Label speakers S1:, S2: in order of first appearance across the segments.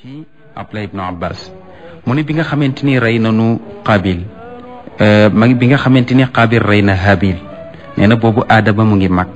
S1: ci Abdullah ibnu Abbas mu ne bi nga xamante ni rey nanu Qaabil bi nga xamante ni Qaabil rey na Haabil nee na boobu Aadama mu ngi mag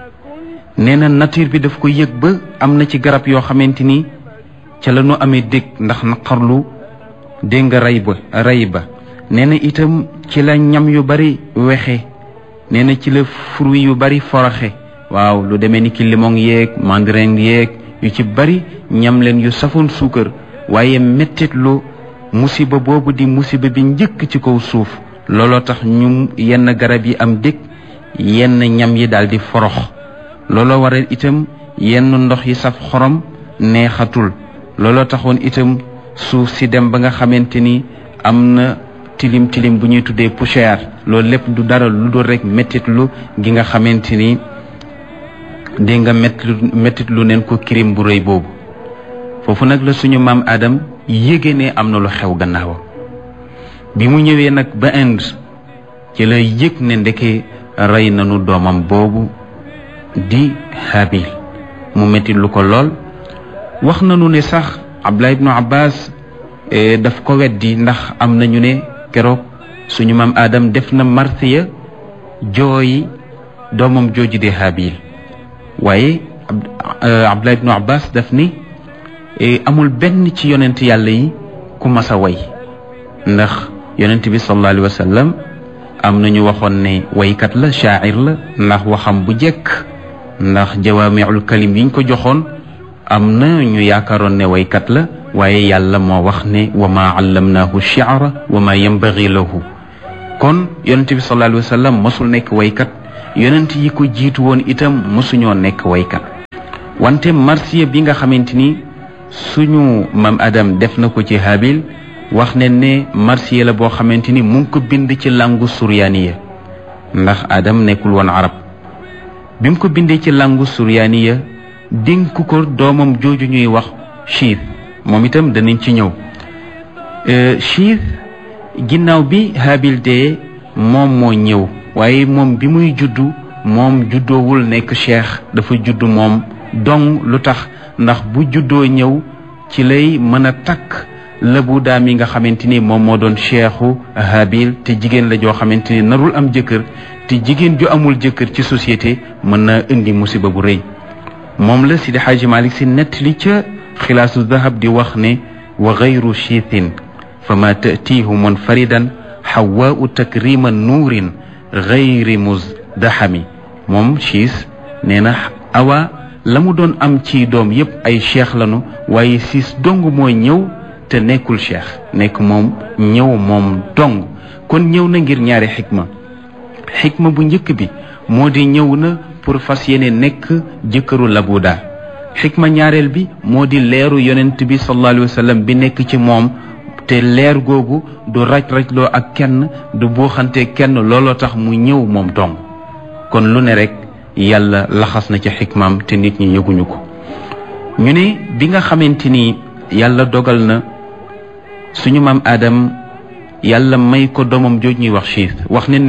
S1: nee na nature bi daf ko yëg ba am na ci garab yoo xamante ni ca la ñu amee dégg ndax naqarlu dégg nga rey ba nee na itam ci la ñam yu bari wexe nee na ci la fruit yu bari foroxe waaw lu demee ni ki limon yeeg mandarin yeeg yu ci bari ñam leen yu safoon suukar waaye mettitlu musiba boobu di musiba bi njëkk ci kaw suuf looloo tax ñu yenn garab yi am dëkk yenn ñam yi daal di forox looloo waral itam yenn ndox yi saf xorom neexatul looloo taxoon itam suuf si dem ba nga xamante ni am na tilim tilim bu ñuy tuddee poussière loolu lépp du dara lu dul rek mettitlu gi nga xamante ni dégg nga mettitlu neen ko kirim bu rëy boobu foofu nag la suñu maam Adam yéege ne am na lu xew gannaawam bi mu ñëwee nag ba Inde ci la yëg ne ndeke rey nañu doomam boobu di Haabil mu mettitlu ko lool wax nañu ne sax Abdullah ibnu Abbas daf ko weddi ndax am nañu ne keroog suñu maam Adam def na marsiya jooyi doomam jooju di Haabil waaye Abdullah ibnu Abbas daf ni amul benn ci yonent yàlla yi ku mas a way ndax yonent bi sallallahu alayhi wa sallam am nañu waxoon ne waykat la shaa'ir la ndax waxam bu jekk ndax jawaami'ul kalim yiñ ko joxoon am na ñu yaakaaroon ne waykat la waaye yàlla moo wax ne wa maa allamnaahu shi'ra wa maa yanbaghi lahu kon yonent bi sallallahu alayhi wa sallam mosul nekk waykat yonent yi ko jiitu woon itam mosuñoo nekk waykat wante marsiya bi nga xamante ni suñu maam Adam def na ko ci Haabil wax ne ne marsiya la boo xamante ni mu ngi ko bind ci langu suryaaniya ndax Adam nekkul woon arab bi mu ko bindee ci langu suryaaniya dénk ko doomam jooju ñuy wax Chiith moom itam danañ ci ñëw Chiith ginnaaw bi Haabil dee moom moo ñëw waaye moom bi muy juddu moom juddoowul nekk cheikh dafa juddu moom dong lu tax ndax bu juddoo ñëw ci lay mën a takk lëbu daam yi nga xamante ni moom moo doon cheikhu Haabil te jigéen la joo xamante ni narul am jëkkër te jigéen ju amul jëkkër ci société mën na indi musiba bu rëy moom la Sidi Xaaji Malik Si nettali ca xilaasu dahab di wax ne wa gayru chiithin fa ma tatiihu munfaridan xawaau takrima nuurin gayri musdahami moom Chiis nee na awa la mu doon am ci doom yépp ay cheikh lanu waaye siis dong mooy ñëw te nekkul cheikh nekk moom ñëw moom dong kon ñëw na ngir ñaari xikma bu njëkk bi moo di ñëw na pour fas yéene nekk jëkkëru labuda xikma ñaareel bi moo di leeru yonent bi sallallahu alayhi wa sallam bi nekk ci moom te leer googu du raj-rajloo ak kenn du buuxante kenn looloo tax mu ñëw moom dong kon lu ne rek yàlla laxas na ci xikmaam te nit ñi yëguñu ko ñu ne bi nga xamante ni yàlla dogal na suñu maam Adam yàlla may ko doomam jooj ñuy wax Chiith wax nañ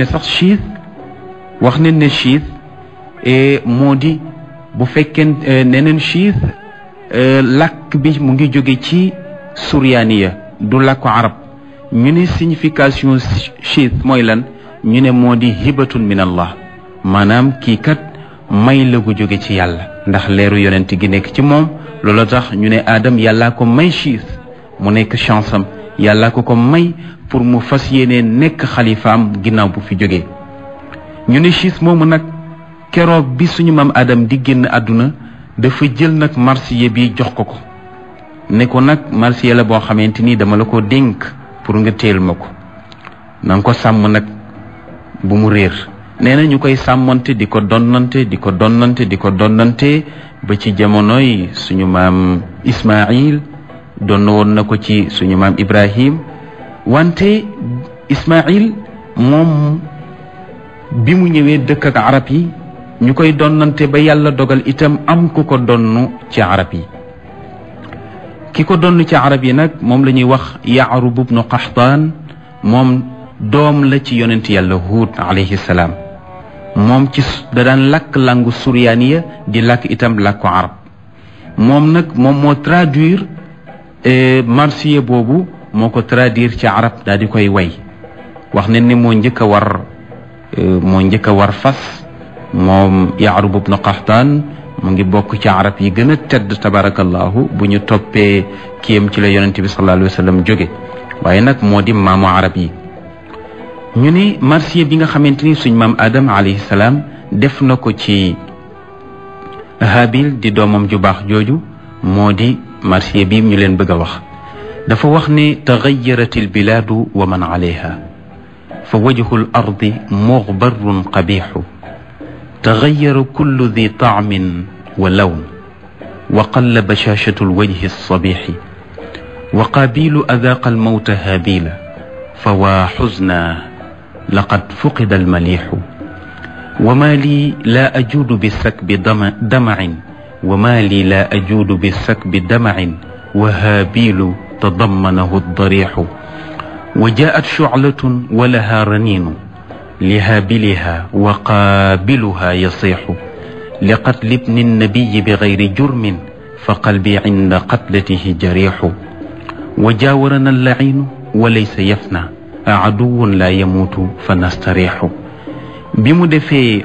S1: ne Chiith moo di bu fekkee neneen Chiith làkk bi mu ngi jóge ci suryaaniya du làkku arab ñu ne signification Chiith mooy lan ñu ne moo di hibatun min Allah maanaam kii kat may la gu jóge ci yàlla ndax leeru yonent gi nekk ci moom loolu tax ñu ne Adam yàllaa ko may Chiith mu nekk chance am yàllaa ko may pour mu fas yéene nekk xalifaam ginnaaw bu fi jógee ñu ne Chiith moomu nag keroog bi suñu maam Adam di génn àdduna dafa jël nag marsiya bi jox ko ne ko nag marsiya la boo xamante ni dama la ko dénk pour nga téel ma ko na nga ko sàmm nag bu mu réer nee na ñu koy sàmmante di ko donnante ba ci jamonoy suñu maam Ismaïl donn woon na ko ci suñu maam Ibrahim wante Ismaïl moom bi mu ñëwee dëkk ak arab yi ñu koy donnante ba yàlla dogal itam am ku ko donn ci arab yi ki ko donn ci arab yi nag moom la ñuy wax Yaarub ibnu Qaxtaan moom doom la ci yonent yàlla Huud alayhi salaam moom ci da daan làkk langu suryaaniya di làkk itam làkku arab moom nag moom moo traduire marsiya boobu moo ko traduire ci arab daal di koy way wax ne ni moo njëkk a war fas moom Yaarub ibn Qaxtaan mu ngi bokk ci arab yi gën a tedd tabarakallahu bu ñu toppee kiyam ci la yonente bi sallallahu alayhi wa sallam jóge waaye nag moo di maamu arab yi ñu ne marsiya bi nga xamante ni suñ maam Adam alayhi salaam def na ko ci Habil di doomam ju baax jooju moo di marsiya bi ñu leen bëgg a wax dafa wax ne taxayarat albilaadu wa man alayha fa wajhu al ardi muxbarun qabixu taxayara kullu di taamin wa lawn wa qalla bashashatu alwajhi alsabixi wa qaabilu adaaqa almawta haabila fa waa xusna laqad fuqida almalixu wa maa lii laa ajuudu bisakbi damacin wa maa lii laa ajuudu bisakbi damacin wa haabilu tadammanahu aldarixu wa jaat shuclatun wa laha raniinu lihaabiliha wa qaabiluha yasixu liqatli ibni nnabiyi bigayri jurmin fa qalbi cinda qatlatihi jarixu wa jaawarana allaciinu wa laysa yafna aduwun laa yamuutu fa nastarixu bi mu defee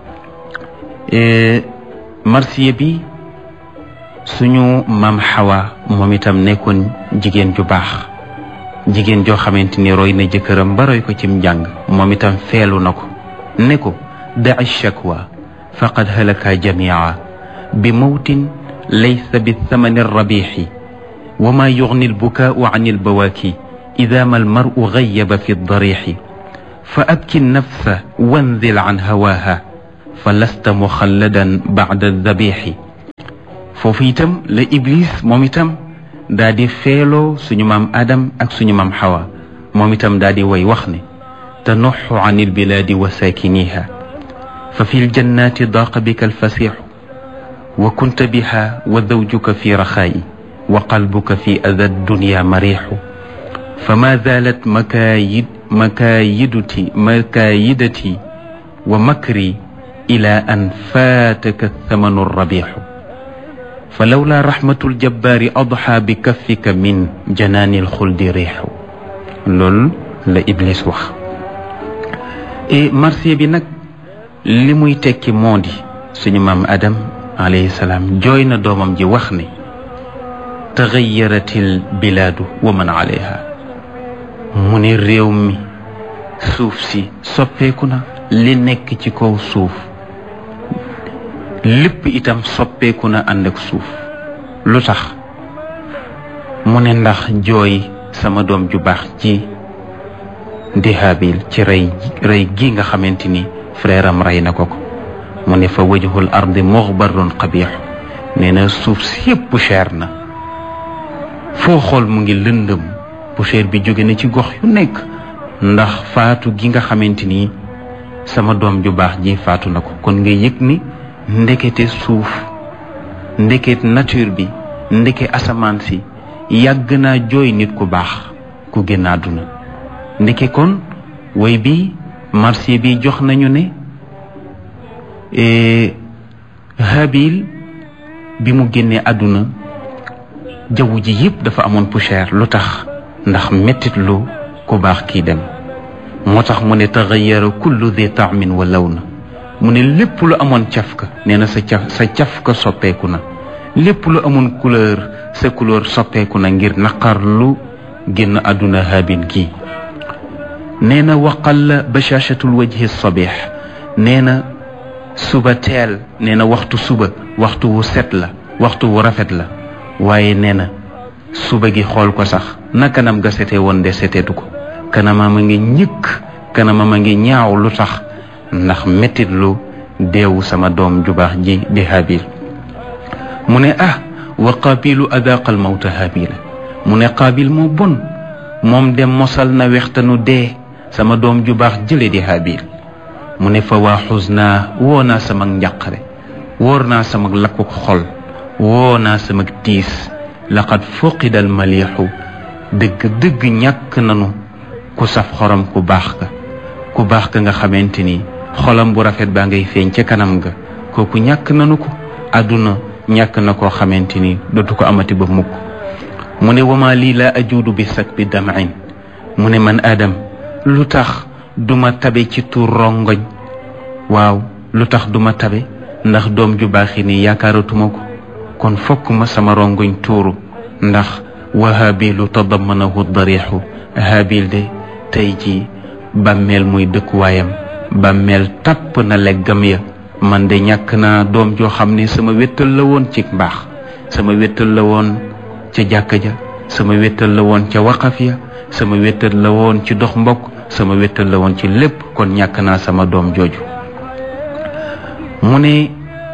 S1: marsiya bi suñu maam Xawa moom itam nekkoon jigéen ju baax jigéen joo xamante ni roy na jëkkëram ba roy ko cim njàng moom itam feelu na ko ne ko daci shakwa faqad halaka jamia bi mawtin laysa bi thamani rabixi wa ma yugni albukaau an albawaaki ida ma almaru gayaba fi darixi fa abki nafsa wanzil an hawaaha fa lasta muxalladan bacda dabixi foofu itam la Iblis moom itam daa di feeloo suñu maam Adam ak suñu maam Xawa moom itam daa di way wax ne tanuxu an ilbilaadi wa saakiniha fa fi ljannaati daaqa bika alfasixu wa kunta biha wa zawjuka fi raxaayi wa qalbuka fi ada dunya marixu fa ma zaalat makaayidati wa makri ila an faataka thamanu rabixu fa lawla rahmatul jabbaari adxa bi kaffika min janaanil xuldi riixu loolu la Iblis wax marsiya bi nag li muy tekki moo di suñu maam Adam alayhi salaam jooy na doomam ji wax ne taxayaratil bilaadu wa man alayha mu ne réew mi suuf si soppeeku na li nekk ci kaw suuf lépp itam soppeeku na ànd ak suuf lu tax mu ne ndax jooy sama doom ju baax ci di Haabil ci rey gi nga xamante ni frère am rey na ko mu ne fa wajhul ardi muxbarun qabix nee na suuf si yëpp poussière na foo xool mu ngi lëndëm poussière bi jóge na ci gox yu nekk ndax faatu gi nga xamante ni sama doom ju baax ji faatu na ko kon nga yëg ni ndekete suuf ndeket nature bi ndeke asamaan si yàgg naa jooy nit ku baax ku génn àdduna ndeke kon way bi marsiya bi jox nañu ne Habil bi mu génnee àdduna jaww ji yëpp dafa amoon poussière lu tax ndax mettit lu ku baax kii dem moo tax mu ne taxayara kullu di taamin wa lawna mu ne lépp lu amoon cafka nee na sa cafka soppeeku na lépp lu amoon couleur sa couleur soppeeku na ngir naqar lu génn àdduna Habil gi nee na waqalla bashaashatul wajhi sabih nee na suba teel nee na waxtu suba waxtu wu set la waxtu wu rafet la waaye nee na suba gi xool ko sax na kanam ga setee woon de seteetu ko kanamam a ngi ñëkk kanamam a ngi ñaaw lu tax ndax mettit lu deewu sama doom ju baax ji di Habil mu ne wa qaabilu adaqal mawta Habila mu ne Qaabil moo bon moom dem mosal na wextanu dee sama doom ju baax jële di Habil mu ne fa waa xusnaa woo naa sama njàqare wóor naa sama lakkuk xol woo naa sama tiis laqad fuqida al maliixu dëgg ñàkk nanu ku saf xorom ku baax ka nga xamante ni xolam bu rafet baa ngay feeñ ca kanam ga kooku ñàkk nanu ko àdduna ñàkk na koo xamante ni dootu ko amati ba mukk mu ne wama lii la ajuudu bi sakbi damain mu ne man Adam lu tax duma tabe ci tuur rongoñ waaw lu tax duma tabe ndax doom ju baaxi ni yaakaaratuma ko kon fokk ma sama rongoñ tuuru ndax wa Haabilu tadammanahu darixu Haabil de tey ji bàmmeel muy dëkkuwaayam bàmmeel tapp na leggam ya man de ñàkk naa doom joo xam ne sama wéttal la woon ci mbaax sama wéttal la woon ca jàkka ja sama wéttal la woon ca waqaf ya sama wéttal la woon ci dox mbokk sama wéttal la woon ci lépp kon ñàkk naa sama doom jooju mu ne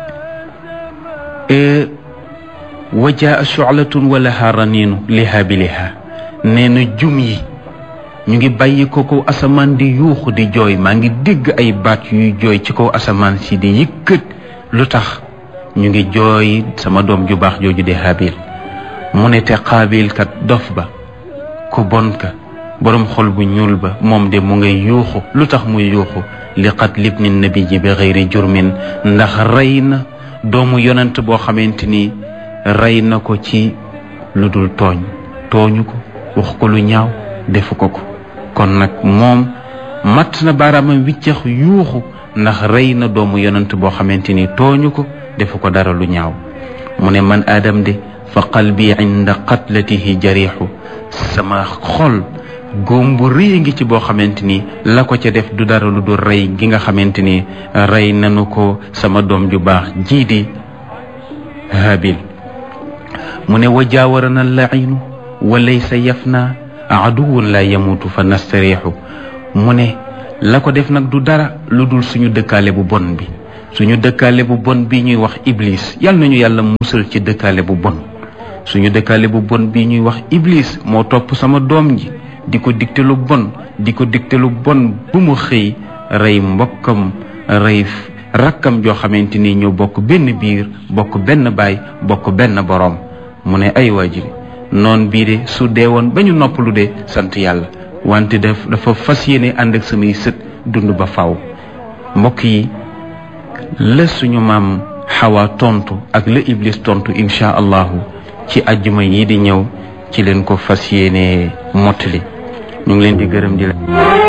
S1: wajaa shu'latun wala haraniinu li haabiliha nee na jum yi ñu ngi bàyyi ko kaw asamaan di yuuxu di jooy maa ngi dégg ay baat yuy jooy ci kaw asamaan si di yëkkat lu tax ñu ngi jooy sama doom ju baax jooju di Haabil mu ne te Qaabil kat dof ba ku bon ka boroom xol bu ñuul ba moom de mu ngay yuuxu lu tax muy yuuxu li qatli ibni nabiyyi bi ghayri jurmin ndax rey na doomu yonent boo xamante ni rey na ko ci lu dul tooñu ko wax ko lu ñaaw defu ko kon nag moom matt na baaraamam wiccax yuuxu ndax rey na doomu yonent boo xamante ni tooñu ko defu ko dara lu ñaaw mu ne man Adam de fa qalbi inda qatlatihi jariixu sama xol góom bu rëy ngi ci boo xamante ni la ko ca def du dara lu dul rey gi nga xamante ni rey nanu ko sama doom ju baax jii di Haabil mu ne wa jaawarana lainu wa laysa yafna aduwun la yamutu fa nastariixu mu ne la ko def nag du dara lu dul suñu dëkkaale bu bon bi suñu dëkkaale bu bon bi ñuy wax iblis yal nañu yàlla musal ci dëkkaale bu bon suñu dëkkaale bu bon bi ñuy wax iblis moo topp sama doom ji di ko digte lu bon di ko digte lu bon bu mu xëy rey mbokkam rey rakkam joo xamante ni ñoo bokk benn biir bokk benn baay bokk benn boroom mu ne ay waajiri noon bii de su dee woon ba ñu noppalu de sant yàlla wante dafa fas yéene ànd ak samay sët dund ba faw mbokk yi la suñu maam Xawa tontu ak la Iblis tontu insha allahu ci ajjuma yi di ñëw ci leen ko fas yéene mottali ñu ngi leen di gërëm di la